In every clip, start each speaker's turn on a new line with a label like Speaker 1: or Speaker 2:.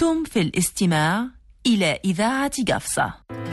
Speaker 1: أنتم في الاستماع إلى إذاعة قفصة.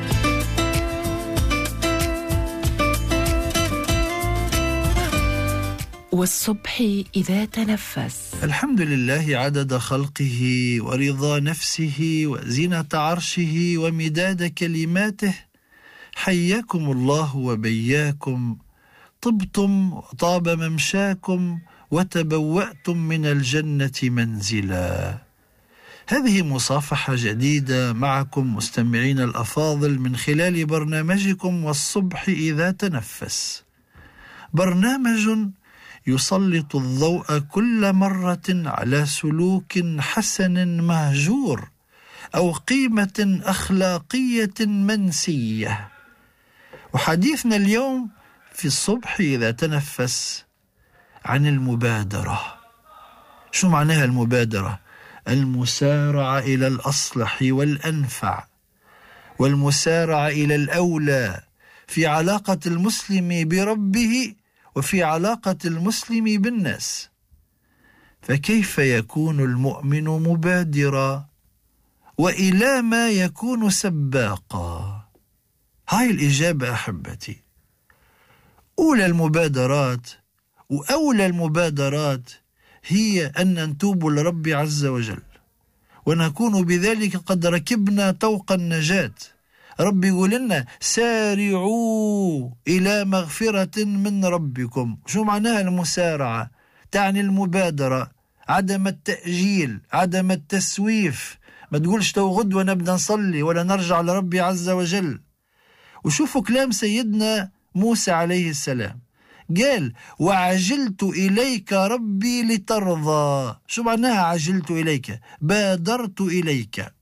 Speaker 1: والصبح إذا تنفس.
Speaker 2: الحمد لله عدد خلقه ورضا نفسه وزينة عرشه ومداد كلماته. حياكم الله وبياكم، طبتم وطاب ممشاكم وتبوأتم من الجنة منزلا. هذه مصافحة جديدة معكم مستمعين الأفاضل من خلال برنامجكم والصبح إذا تنفس، برنامج يسلط الضوء كل مرة على سلوك حسن مهجور أو قيمة أخلاقية منسية. وحديثنا اليوم في الصبح إذا تنفس عن المبادرة. شو معناها المبادرة؟ المسارعة إلى الأصلح والأنفع، والمسارعة إلى الأولى في علاقة المسلم بربه وفي علاقة المسلم بالناس. فكيف يكون المؤمن مبادرا وإلى ما يكون سباقا؟ هاي الإجابة أحبتي. أولى المبادرات وأولى المبادرات هي أن نتوب لرب عز وجل، ونكون بذلك قد ركبنا طوق النجاة. رب يقول لنا سارعوا إلى مغفرة من ربكم. شو معناها المسارعة؟ تعني المبادرة، عدم التأجيل، عدم التسويف. ما تقولش تو غدوة نبدأ نصلي ولا نرجع لربي عز وجل. وشوفوا كلام سيدنا موسى عليه السلام، قال وعجلت إليك ربي لترضى. شو معناها عجلت إليك؟ بادرت إليك،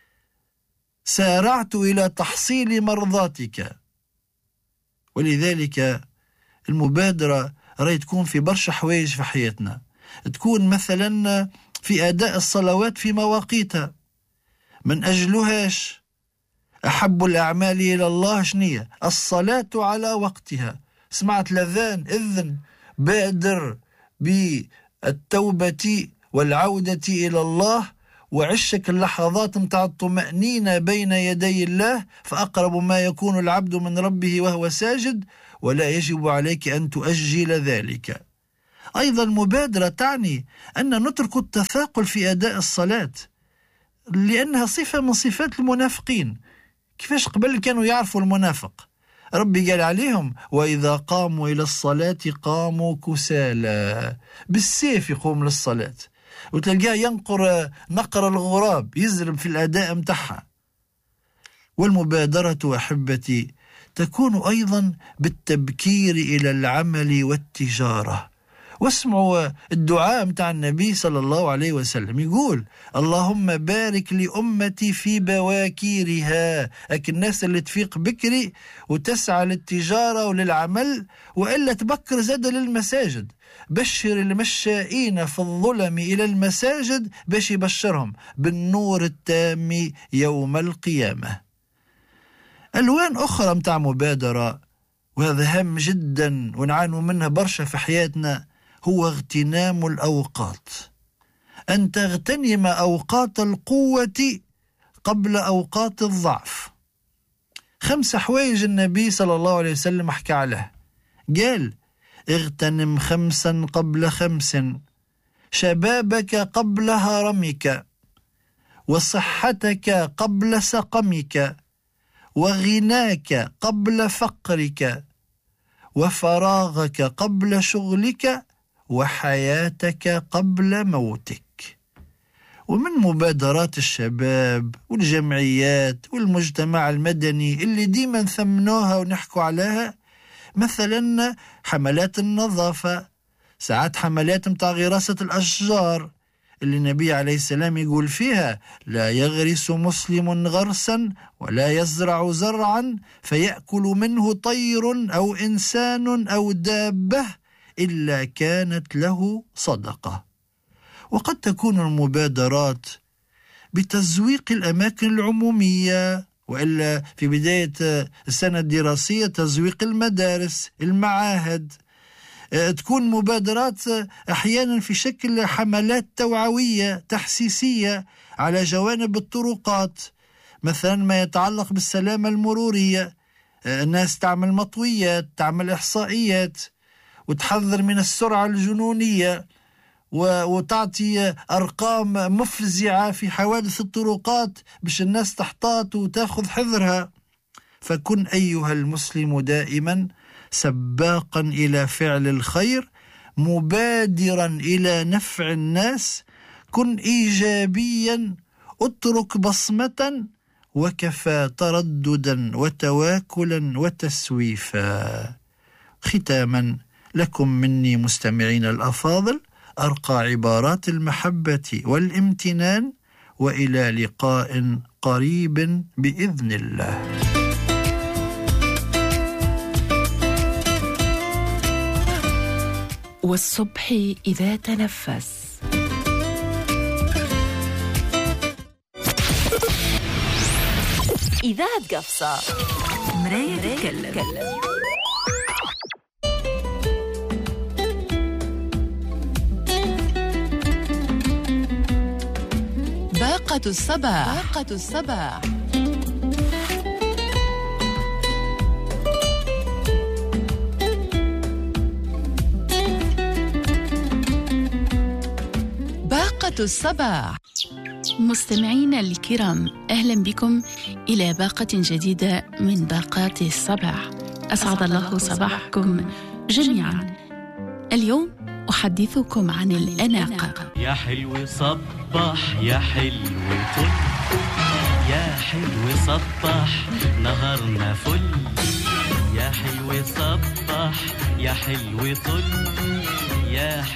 Speaker 2: سارعت إلى تحصيل مرضاتك. ولذلك المبادرة رأي تكون في برشا حوايج في حياتنا. تكون مثلا في أداء الصلوات في مواقيتها، من أجلهاش أحب الأعمال إلى الله شنية؟ الصلاة على وقتها. سمعت الأذان إذن بادر بالتوبة والعودة إلى الله، وعشك اللحظات متاع الطمأنينة بين يدي الله، فأقرب ما يكون العبد من ربه وهو ساجد، ولا يجب عليك أن تؤجل ذلك. أيضا المبادرة تعني أن نترك التثاقل في أداء الصلاة، لأنها صفة من صفات المنافقين. كيفاش قبل كانوا يعرفوا المنافق؟ ربي قال عليهم وإذا قاموا إلى الصلاة قاموا كسالى، بالسيف يقوم للصلاة، وتلقاه ينقر نقر الغراب، يزرب في الأداء متاعها. والمبادرة أحبتي تكون أيضا بالتبكير إلى العمل والتجارة. واسمعوا الدعاء متاع النبي صلى الله عليه وسلم، يقول اللهم بارك لأمتي في بواكيرها. لكن الناس اللي تفيق بكري وتسعى للتجارة وللعمل، وإلا تبكر زاد للمساجد. بشر المشائين في الظلم إلى المساجد، باش يبشرهم بالنور التام يوم القيامة. ألوان أخرى متاع مبادرة، وهذا هام جدا ونعانوا منها برشا في حياتنا، هو اغتنام الأوقات. أن تغتنم أوقات القوة قبل أوقات الضعف. 5 حوايج النبي صلى الله عليه وسلم حكى عليه. قال اغتنم 5 قبل 5، شبابك قبل هرمك، وصحتك قبل سقمك، وغناك قبل فقرك، وفراغك قبل شغلك، وحياتك قبل موتك. ومن مبادرات الشباب والجمعيات والمجتمع المدني اللي ديما ثمنوها ونحكوا عليها، مثلا حملات النظافة، ساعات حملات متاع غراسة الأشجار، اللي النبي عليه السلام يقول فيها لا يغرس مسلم غرسا ولا يزرع زرعا فيأكل منه طير أو إنسان أو دابة إلا كانت له صدقة. وقد تكون المبادرات بتزويق الأماكن العمومية، وإلا في بداية السنة الدراسية تزويق المدارس، المعاهد، تكون مبادرات أحيانا في شكل حملات توعوية تحسيسية على جوانب الطرقات، مثلا ما يتعلق بالسلامة المرورية. الناس تعمل مطويات، تعمل إحصائيات، وتحذر من السرعة الجنونية، وتعطي أرقام مفزعة في حوادث الطرقات باش الناس تحتاط وتأخذ حذرها. فكن أيها المسلم دائما سباقا إلى فعل الخير، مبادرا إلى نفع الناس، كن إيجابيا، اترك بصمة، وكفى ترددا وتواكلا وتسويفا. ختاما، لكم مني مستمعين الأفاضل أرقى عبارات المحبة والامتنان، وإلى لقاء قريب بإذن الله.
Speaker 1: والصبح إذا تنفس. إذاعة قفصة، مراية تتكلم. باقة الصباح. باقة الصباح. باقة الصباح.
Speaker 3: مستمعينا الكرام، أهلا بكم إلى باقة جديدة من باقات الصباح. أسعد الله صباحكم جميعا. اليوم أحدثكم عن الأناقة.
Speaker 4: يا حلو صباح يا حلو طل، يا حلو صباح نهارنا فل، يا حلو صباح يا حلو طل، يا